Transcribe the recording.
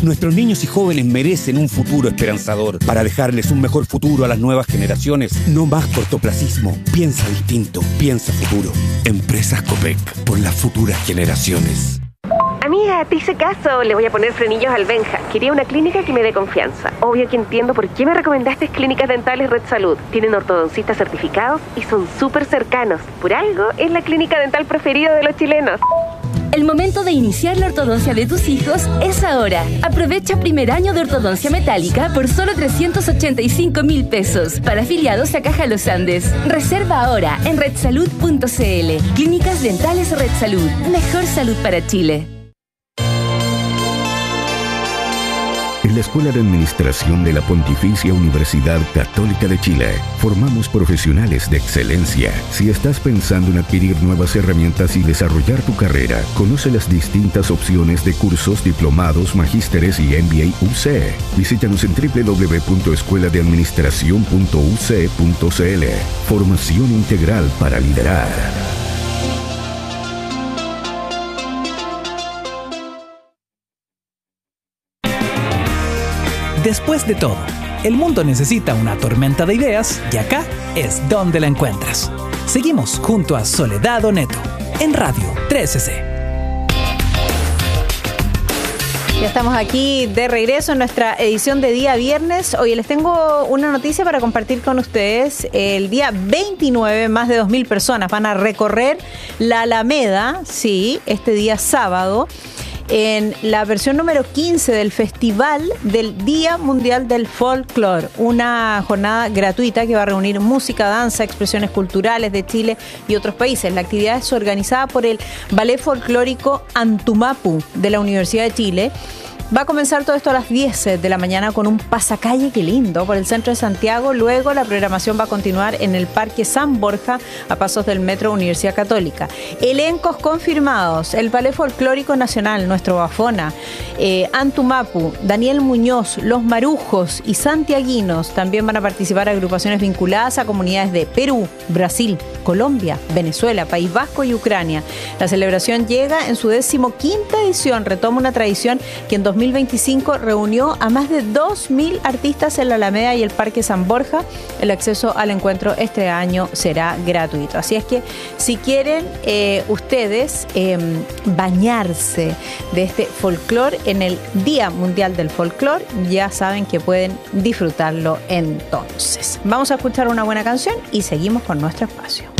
Nuestros niños y jóvenes merecen un futuro esperanzador. Para dejarles un mejor futuro a las nuevas generaciones, no más cortoplacismo. Piensa distinto, piensa futuro. Empresas Copec, por las futuras generaciones. Amiga, te hice caso, le voy a poner frenillos al Benja. Quería una clínica que me dé confianza. Obvio que entiendo por qué me recomendaste Clínicas Dentales Red Salud. Tienen ortodoncistas certificados y son súper cercanos. Por algo, es la clínica dental preferida de los chilenos. El momento de iniciar la ortodoncia de tus hijos es ahora. Aprovecha primer año de ortodoncia metálica por solo 385.000 pesos. Para afiliados a Caja Los Andes. Reserva ahora en redsalud.cl. Clínicas Dentales Red Salud. Mejor salud para Chile. En la Escuela de Administración de la Pontificia Universidad Católica de Chile, formamos profesionales de excelencia. Si estás pensando en adquirir nuevas herramientas y desarrollar tu carrera, conoce las distintas opciones de cursos, diplomados, magísteres y MBA UC. Visítanos en www.escueladeadministracion.uc.cl. Formación integral para liderar. Después de todo, el mundo necesita una tormenta de ideas y acá es donde la encuentras. Seguimos junto a Soledad Oneto en Radio 13C. Ya estamos aquí de regreso en nuestra edición de día viernes. Hoy les tengo una noticia para compartir con ustedes. El día 29, más de 2.000 personas van a recorrer la Alameda, sí, este día sábado, en la versión número 15 del Festival del Día Mundial del Folclore, una jornada gratuita que va a reunir música, danza, expresiones culturales de Chile y otros países. La actividad es organizada por el Ballet Folclórico Antumapu de la Universidad de Chile. Va a comenzar todo esto a las 10 de la mañana con un pasacalle, qué lindo, por el centro de Santiago. Luego la programación va a continuar en el Parque San Borja, a pasos del Metro Universidad Católica. Elencos confirmados: el Ballet Folclórico Nacional, nuestro Bafona, Antumapu, Daniel Muñoz, Los Marujos y Santiaguinos. También van a participar agrupaciones vinculadas a comunidades de Perú, Brasil, Colombia, Venezuela, País Vasco y Ucrania. La celebración llega en su 15ª edición, retoma una tradición que en 2025 reunió a más de 2.000 artistas en la Alameda y el Parque San Borja. El acceso al encuentro este año será gratuito. Así es que si quieren ustedes bañarse de este folclore en el Día Mundial del Folclore, ya saben que pueden disfrutarlo entonces. Vamos a escuchar una buena canción y seguimos con nuestro espacio.